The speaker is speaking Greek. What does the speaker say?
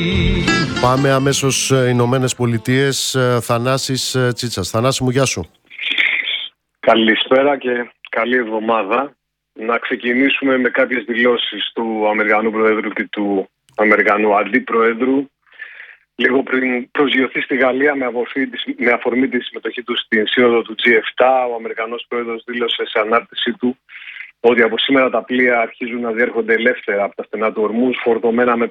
Πάμε αμέσως Ηνωμένες Πολιτείες. Θανάσης Τσίτσας. Θανάση μου, γεια σου. Καλησπέρα και καλή εβδομάδα. Να ξεκινήσουμε με κάποιες δηλώσεις του Αμερικανού Προέδρου και του Αμερικανού Αντιπροέδρου. Λίγο πριν προσγειωθεί στη Γαλλία με αφορμή τη συμμετοχή του στην σύνοδο του G7, ο Αμερικανός Πρόεδρος δήλωσε σε ανάρτησή του ότι από σήμερα τα πλοία αρχίζουν να διέρχονται ελεύθερα από τα στενά του Ορμούζ, φορτωμένα με